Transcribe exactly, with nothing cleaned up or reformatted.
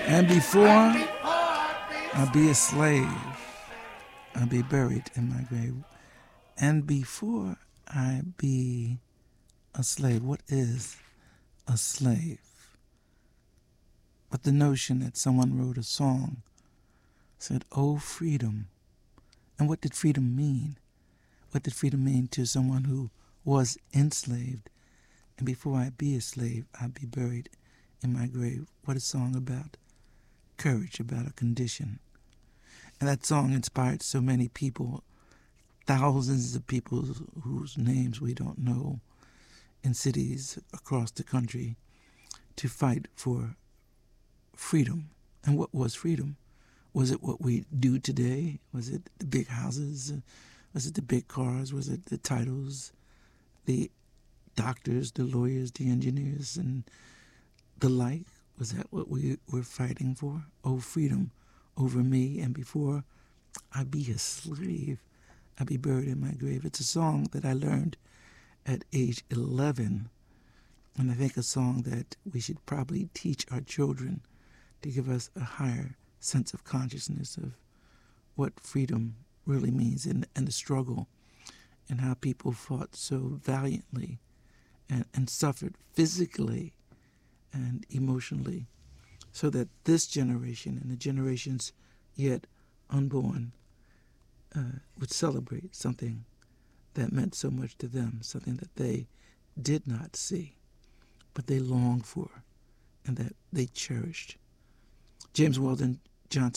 And before I be a slave, I'll be buried in my grave. And before I be a slave, what is a slave? But the notion that someone wrote a song, said, "Oh, freedom." And what did freedom mean? What did freedom mean to someone who was enslaved? And before I be a slave, I'll be buried in my grave. What is a song about? Courage, about a condition. And that song inspired so many people, thousands of people whose names we don't know, in cities across the country, to fight for freedom. And what was freedom? Was it what we do today? Was it the big houses? Was it the big cars? Was it the titles, the doctors, the lawyers, the engineers, and the like? Was that what we were fighting for? Oh, freedom over me, and before I be a slave, I be buried in my grave. It's a song that I learned at age eleven, and I think a song that we should probably teach our children to give us a higher sense of consciousness of what freedom really means, and, and the struggle, and how people fought so valiantly and, and suffered physically and emotionally, so that this generation and the generations yet unborn uh, would celebrate something that meant so much to them, something that they did not see, but they longed for, and that they cherished. James Weldon Johnson